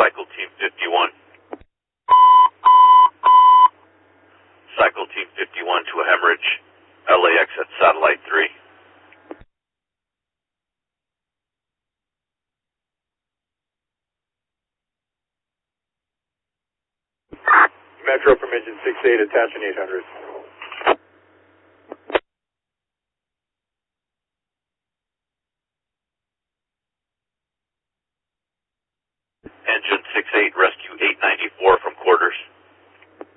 Cycle Team 51. Cycle Team 51 to a hemorrhage. LAX at Satellite 3. Metro from engine 68, attaching 800. Engine 68, rescue 894